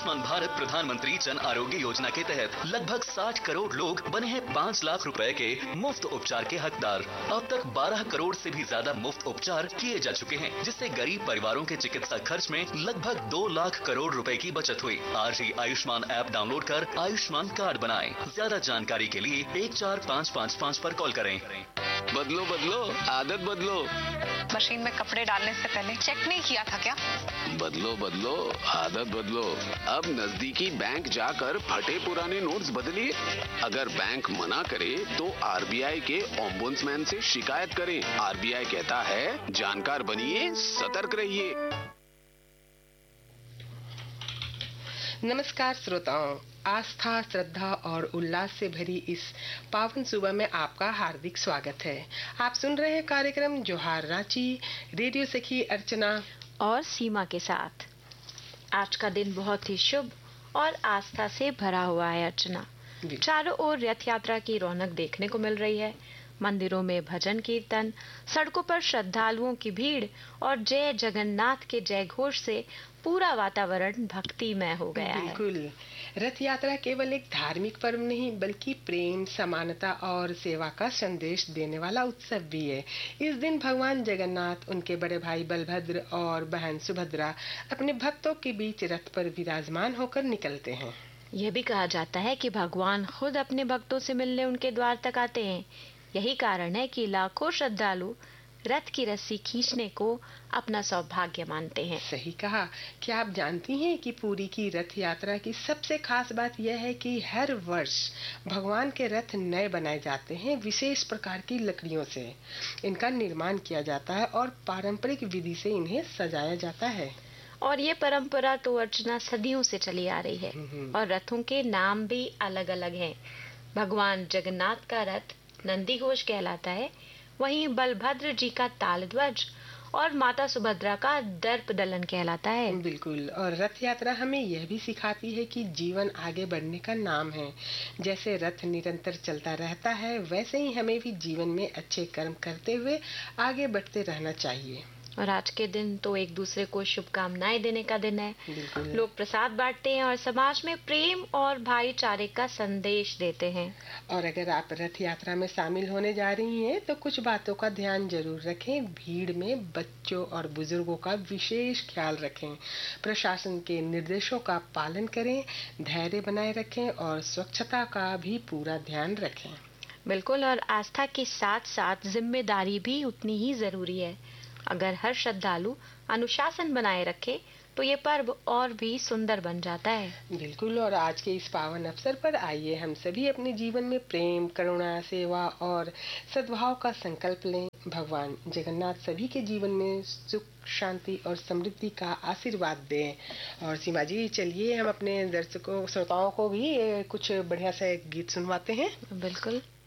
आयुष्मान भारत प्रधानमंत्री जन आरोग्य योजना के तहत लगभग 60 करोड़ लोग बने हैं 5 लाख रुपए के मुफ्त उपचार के हकदार। अब तक 12 करोड़ से भी ज्यादा मुफ्त उपचार किए जा चुके हैं, जिससे गरीब परिवारों के चिकित्सा खर्च में लगभग 2 लाख करोड़ रुपए की बचत हुई। आज ही आयुष्मान ऐप डाउनलोड कर आयुष्मान कार्ड बनाएं। ज्यादा जानकारी के लिए 14555 पर कॉल करें। बदलो बदलो, आदत बदलो। मशीन में कपड़े डालने से पहले चेक नहीं किया था क्या? बदलो बदलो, आदत बदलो। अब नजदीकी बैंक जाकर फटे पुराने नोट्स बदलिए। अगर बैंक मना करे तो आरबीआई के ओम्बुड्समैन से शिकायत करें। आरबीआई कहता है, जानकार बनिए, सतर्क रहिए। नमस्कार श्रोताओं, आस्था, श्रद्धा और उल्लास से भरी इस पावन सुबह में आपका हार्दिक स्वागत है। आप सुन रहे हैं कार्यक्रम जोहार रांची, रेडियो सखी अर्चना और सीमा के साथ। आज का दिन बहुत ही शुभ और आस्था से भरा हुआ है अर्चना। चारों ओर रथ यात्रा की रौनक देखने को मिल रही है। मंदिरों में भजन कीर्तन, सड़कों पर श्रद्धालुओं की भीड़ और जय जगन्नाथ के जय घोष से पूरा वातावरण भक्तिमय हो गया है। बिल्कुल, रथ यात्रा केवल एक धार्मिक पर्व नहीं बल्कि प्रेम, समानता और सेवा का संदेश देने वाला उत्सव भी है। इस दिन भगवान जगन्नाथ, उनके बड़े भाई बलभद्र और बहन सुभद्रा अपने भक्तों के बीच रथ पर विराजमान होकर निकलते हैं। यह भी कहा जाता है कि भगवान खुद अपने भक्तों से मिलने उनके द्वार तक आते हैं। यही कारण है कि लाखों श्रद्धालु रथ की रस्सी खींचने को अपना सौभाग्य मानते हैं। सही कहा। क्या आप जानती हैं कि पुरी की रथ यात्रा की सबसे खास बात यह है कि हर वर्ष भगवान के रथ नए बनाए जाते हैं। विशेष प्रकार की लकड़ियों से इनका निर्माण किया जाता है और पारंपरिक विधि से इन्हें सजाया जाता है। और ये परंपरा तो अर्चना सदियों से चली आ रही है और रथों के नाम भी अलग अलग हैं। भगवान जगन्नाथ का रथ नंदी घोष कहलाता है, वहीं बलभद्र जी का तालध्वज और माता सुभद्रा का दर्प दलन कहलाता है। बिल्कुल, और रथ यात्रा हमें यह भी सिखाती है कि जीवन आगे बढ़ने का नाम है। जैसे रथ निरंतर चलता रहता है, वैसे ही हमें भी जीवन में अच्छे कर्म करते हुए आगे बढ़ते रहना चाहिए। और आज के दिन तो एक दूसरे को शुभकामनाएं देने का दिन है। लोग प्रसाद बांटते हैं और समाज में प्रेम और भाईचारे का संदेश देते हैं। और अगर आप रथ यात्रा में शामिल होने जा रही हैं तो कुछ बातों का ध्यान जरूर रखें। भीड़ में बच्चों और बुजुर्गों का विशेष ख्याल रखें। प्रशासन के निर्देशों का पालन करें, धैर्य बनाए रखें और स्वच्छता का भी पूरा ध्यान रखें। बिल्कुल, और आस्था के साथ साथ जिम्मेदारी भी उतनी ही जरूरी है। अगर हर श्रद्धालु अनुशासन बनाए रखे तो ये पर्व और भी सुंदर बन जाता है। बिल्कुल, और आज के इस पावन अवसर पर आइए हम सभी अपने जीवन में प्रेम, करुणा, सेवा और सद्भाव का संकल्प लें। भगवान जगन्नाथ सभी के जीवन में सुख, शांति और समृद्धि का आशीर्वाद दें। और सीमा जी, चलिए हम अपने दर्शकों, श्रोताओं को भी कुछ बढ़िया सा एक गीत सुनवाते हैं। बिल्कुल।